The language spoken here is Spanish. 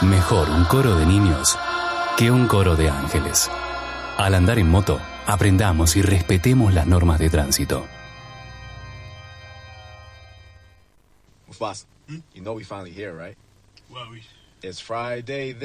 Mejor un coro de niños que un coro de ángeles. Al andar en moto, aprendamos y respetemos las normas de tránsito. Mufasa, you know we finally here, right? Well, It's Friday.